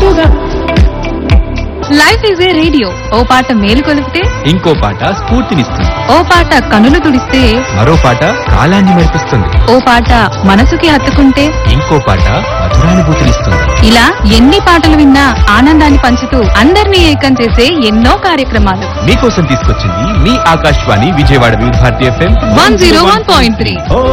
ముద్దుగా. Life is a radio. ఓ పాట మేలు కొలిపితే ఇంకో పాట స్ఫూర్తినిస్తుంది. ఓ పాట కనులు తుడిస్తే మరో పాట కాలాన్ని మెరిపిస్తుంది. ఓ పాట మనసుకి హత్తుకుంటే ఇంకో పాట మధురానుభూతినిస్తుంది. ఇలా ఎన్ని పాటలు విన్నా ఆనందాన్ని పంచుతూ అందరినీ ఏకం చేసే ఎన్నో కార్యక్రమాలు మీకోసం తీసుకొచ్చింది మీ ఆకాశవాణి విజయవాడ వివిధ భారతి FM 101.3.